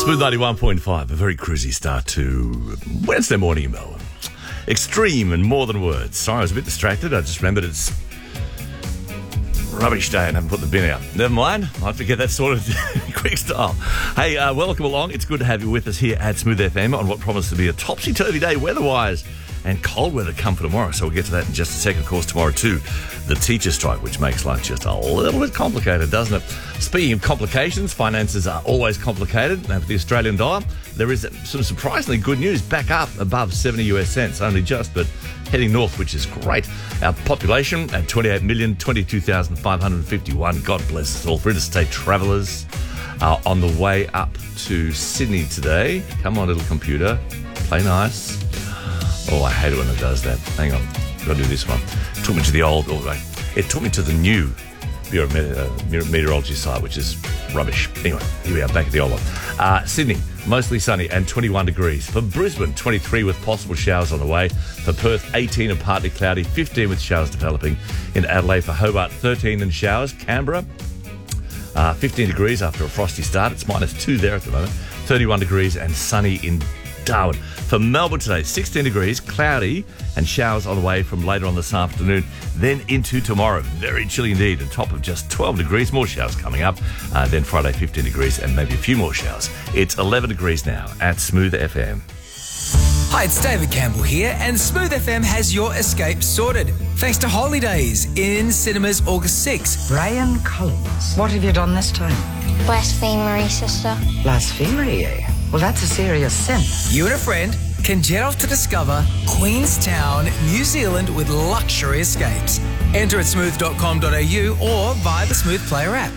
Smooth 91.5, a very cruisy start to Wednesday morning in Melbourne. Extreme and more than words. Sorry, I was a bit distracted. I just remembered it's rubbish day and haven't put the bin out. Never mind. I'll have to get that sorted in quick style. Hey, welcome along. It's good to have you with us here at Smooth FM on what promises to be a topsy-turvy day weather-wise, and cold weather come for tomorrow. So we'll get to that in just a second. Of course, tomorrow too, the teacher strike, which makes life just a little bit complicated, doesn't it? Speaking of complications, finances are always complicated. And for the Australian dollar, there is some surprisingly good news, back up above 70 US cents, only just, but heading north, which is great. Our population at 28,022,551. God bless us all. For interstate travellers are on the way up to Sydney today. Come on, little computer. Play nice. Oh, I hate it when it does that. Hang on. I've got to do this one. It took me to the old... It took me to the new Bureau of Meteorology site, which is rubbish. Anyway, here we are, back at the old one. Sydney, mostly sunny and 21 degrees. For Brisbane, 23 with possible showers on the way. For Perth, 18 and partly cloudy, 15 with showers developing. In Adelaide, for Hobart, 13 and showers. Canberra, 15 degrees after a frosty start. It's -2 there at the moment. 31 degrees and sunny in Darwin. For Melbourne today, 16 degrees, cloudy and showers on the way from later on this afternoon, then into tomorrow. Very chilly indeed, a top of just 12 degrees, more showers coming up. Then Friday, 15 degrees and maybe a few more showers. It's 11 degrees now at Smooth FM. Hi, it's David Campbell here, and Smooth FM has your escape sorted. Thanks to Holidays in cinemas August 6th. Brian Collins, what have you done this time? Blasphemery, sister. Blasphemy, eh? Well, that's a serious sin. You and a friend can jet off to discover Queenstown, New Zealand with luxury escapes. Enter at smooth.com.au or via the Smooth Player app.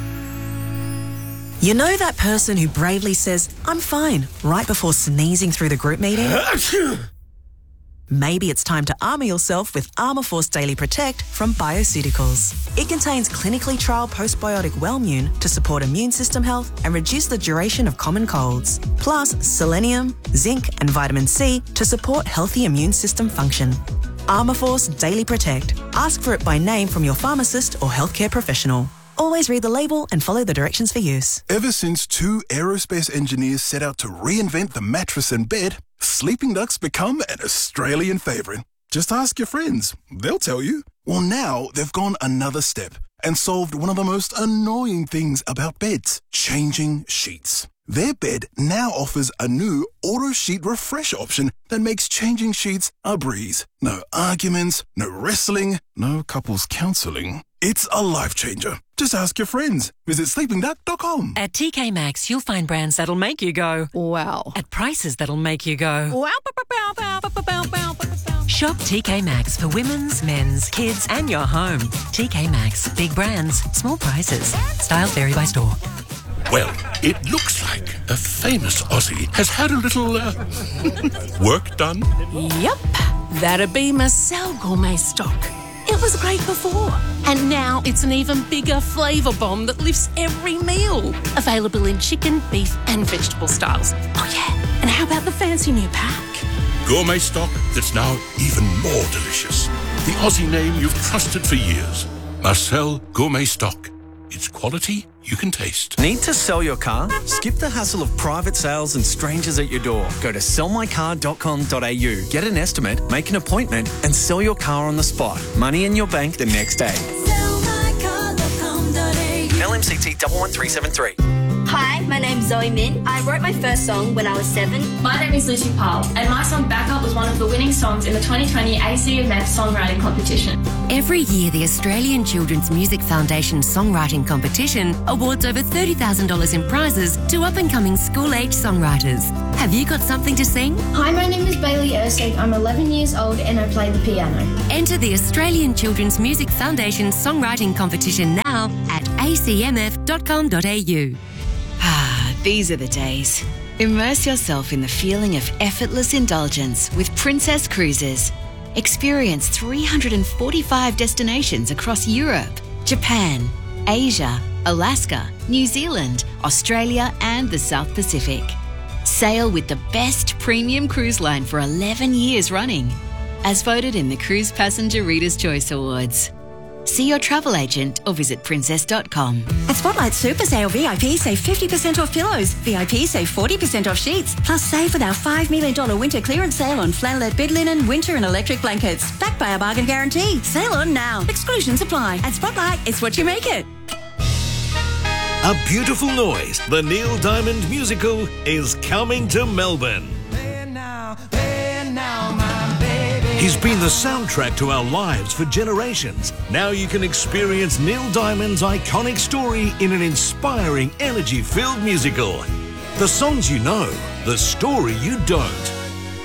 You know that person who bravely says, "I'm fine," right before sneezing through the group meeting? Maybe it's time to armour yourself with Armour Force Daily Protect from Bioceuticals. It contains clinically trialled postbiotic Wellmune to support immune system health and reduce the duration of common colds. Plus selenium, zinc and vitamin C to support healthy immune system function. Armour Force Daily Protect. Ask for it by name from your pharmacist or healthcare professional. Always read the label and follow the directions for use. Ever since 2 aerospace engineers set out to reinvent the mattress and bed, sleeping ducks become an Australian favourite. Just ask your friends. They'll tell you. Well, now they've gone another step and solved one of the most annoying things about beds, changing sheets. Their bed now offers a new auto sheet refresh option that makes changing sheets a breeze. No arguments, no wrestling, no couples counselling. It's a life changer. Just ask your friends. Visit sleepingduck.com. At TK Maxx, you'll find brands that'll make you go, wow. At prices that'll make you go, wow. Shop TK Maxx for women's, men's, kids and your home. TK Maxx. Big brands, small prices. Styles vary by store. Well, it looks like a famous Aussie has had a little work done. Yep, that'd be Marcel Gourmet Stock. It was great before, and now it's an even bigger flavour bomb that lifts every meal. Available in chicken, beef and vegetable styles. Oh yeah, and how about the fancy new pack? Gourmet stock that's now even more delicious. The Aussie name you've trusted for years. Marcel Gourmet Stock. It's quality you can taste. Need to sell your car? Skip the hassle of private sales and strangers at your door. Go to sellmycar.com.au. Get an estimate, make an appointment and sell your car on the spot. Money in your bank the next day. Sellmycar.com.au. LMCT 11373. Hi, my name's Zoe Min. I wrote my first song when I was 7. My name is Lucy Powell, and my song Back Up was one of the winning songs in the 2020 ACMF Songwriting Competition. Every year, the Australian Children's Music Foundation Songwriting Competition awards over $30,000 in prizes to up-and-coming school-age songwriters. Have you got something to sing? Hi, my name is Bailey Erskine. I'm 11 years old and I play the piano. Enter the Australian Children's Music Foundation Songwriting Competition now at acmf.com.au. These are the days. Immerse yourself in the feeling of effortless indulgence with Princess Cruises. Experience 345 destinations across Europe, Japan, Asia, Alaska, New Zealand, Australia and the South Pacific. Sail with the best premium cruise line for 11 years running, as voted in the Cruise Passenger Reader's Choice Awards. See your travel agent or visit princess.com. At Spotlight Super Sale, VIP save 50% off pillows. VIP save 40% off sheets. Plus save with our $5 million winter clearance sale on flannelette bed linen, winter and electric blankets. Backed by our bargain guarantee. Sale on now. Exclusions apply. At Spotlight, it's what you make it. A Beautiful Noise, the Neil Diamond musical, is coming to Melbourne. He's been the soundtrack to our lives for generations. Now you can experience Neil Diamond's iconic story in an inspiring, energy-filled musical. The songs you know, the story you don't.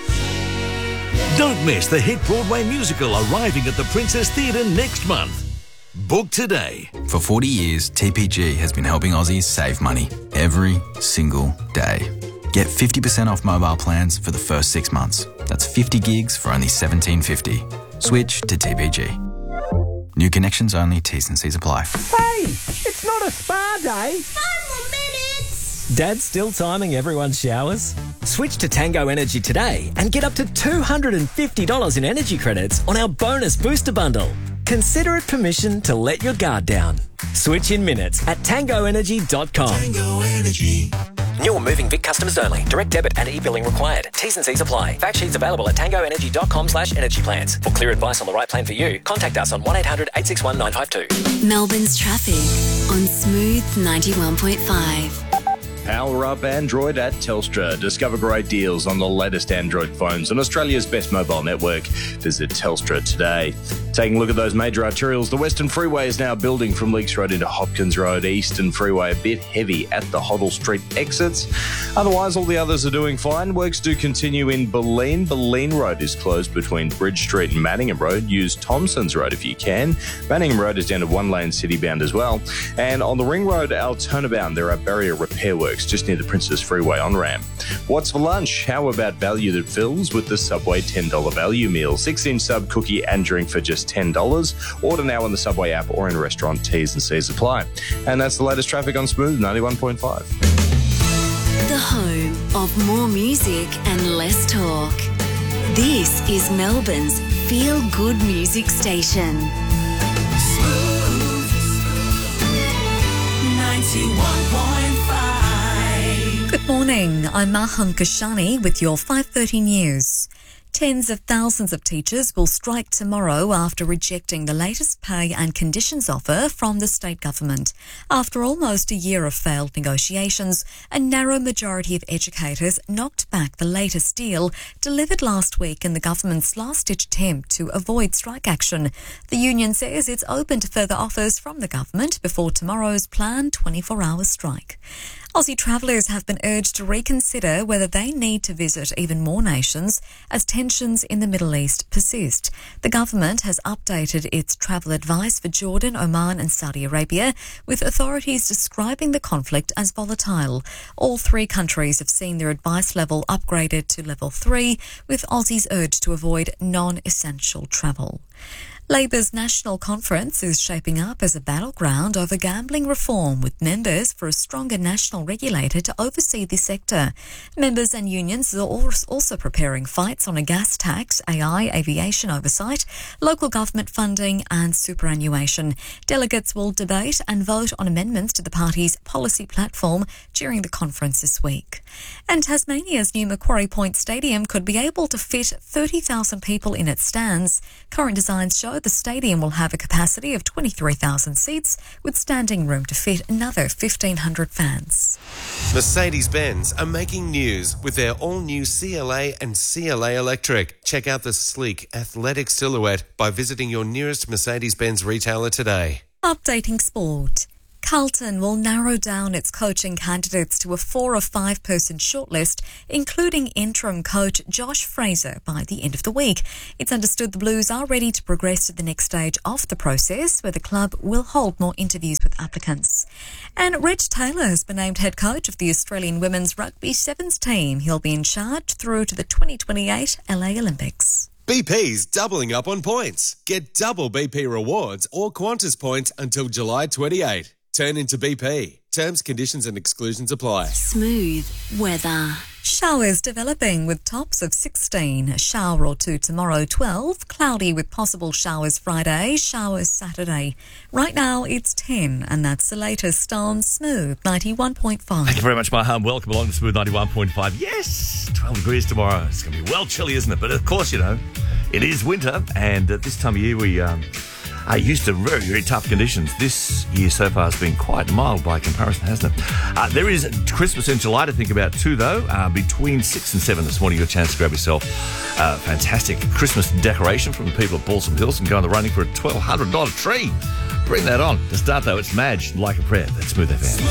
Don't miss the hit Broadway musical arriving at the Princess Theatre next month. Book today. For 40 years, TPG has been helping Aussies save money every single day. Get 50% off mobile plans for the first 6 months. That's 50 gigs for only $17.50. Switch to TPG. New connections only, T's and C's apply. Hey, it's not a spa day. 5 more minutes. Dad's still timing everyone's showers. Switch to Tango Energy today and get up to $250 in energy credits on our bonus booster bundle. Consider it permission to let your guard down. Switch in minutes at tangoenergy.com. Tango Energy. New or moving Vic customers only. Direct debit and e-billing required. T's and C's apply. Fact sheets available at tangoenergy.com/energy plans. For clear advice on the right plan for you, contact us on 1800 861 952. Melbourne's traffic on Smooth 91.5. Power up Android at Telstra. Discover great deals on the latest Android phones on Australia's best mobile network. Visit Telstra today. Taking a look at those major arterials, the Western Freeway is now building from Leakes Road into Hopkins Road. Eastern Freeway a bit heavy at the Hoddle Street exits. Otherwise, all the others are doing fine. Works do continue in Bulleen. Bulleen Road is closed between Bridge Street and Manningham Road. Use Thompson's Road if you can. Manningham Road is down to one-lane city-bound as well. And on the Ring Road, Altona bound, there are barrier repair works just near the Princess Freeway on-ramp. What's for lunch? How about value that fills with the Subway $10 value meal? 6-inch sub, cookie and drink for just $10. Order now on the Subway app or in restaurant. T's and C's apply. And that's the latest traffic on Smooth 91.5. The home of more music and less talk. This is Melbourne's feel-good music station. Smooth 91.5. Good morning, I'm Maham Kashani with your 5:30 news. Tens of thousands of teachers will strike tomorrow after rejecting the latest pay and conditions offer from the state government. After almost a year of failed negotiations, a narrow majority of educators knocked back the latest deal delivered last week in the government's last-ditch attempt to avoid strike action. The union says it's open to further offers from the government before tomorrow's planned 24-hour strike. Aussie travellers have been urged to reconsider whether they need to visit even more nations as tensions in the Middle East persist. The government has updated its travel advice for Jordan, Oman and Saudi Arabia, with authorities describing the conflict as volatile. All three countries have seen their advice level upgraded to level 3, with Aussies urged to avoid non-essential travel. Labor's National Conference is shaping up as a battleground over gambling reform, with members for a stronger national regulator to oversee this sector. Members and unions are also preparing fights on a gas tax, AI, aviation oversight, local government funding and superannuation. Delegates will debate and vote on amendments to the party's policy platform during the conference this week. And Tasmania's new Macquarie Point Stadium could be able to fit 30,000 people in its stands. Current designs show the stadium will have a capacity of 23,000 seats, with standing room to fit another 1,500 fans. Mercedes-Benz are making news with their all-new CLA and CLA Electric. Check out the sleek, athletic silhouette by visiting your nearest Mercedes-Benz retailer today. Updating sport. Carlton will narrow down its coaching candidates to a 4 or 5 person shortlist, including interim coach Josh Fraser, by the end of the week. It's understood the Blues are ready to progress to the next stage of the process, where the club will hold more interviews with applicants. And Reg Taylor has been named head coach of the Australian Women's Rugby Sevens team. He'll be in charge through to the 2028 LA Olympics. BP's doubling up on points. Get double BP rewards or Qantas points until July 28. Turn into BP. Terms, conditions and exclusions apply. Smooth weather. Showers developing with tops of 16. A shower or two tomorrow, 12. Cloudy with possible showers Friday. Showers Saturday. Right now it's 10, and that's the latest on Smooth 91.5. Thank you very much, Maham. Welcome along to Smooth 91.5. Yes, 12 degrees tomorrow. It's going to be well chilly, isn't it? But of course, you know, it is winter, and at this time of year we are used to very, very tough conditions. This year so far has been quite mild by comparison, hasn't it? There is Christmas in July to think about too, though. Between 6 and 7 this morning, you have a chance to grab yourself a fantastic Christmas decoration from the people at Balsam Hills and go on the running for a $1,200 tree. Bring that on. To start, though, it's Madge, Like a Prayer. That's Smooth FM.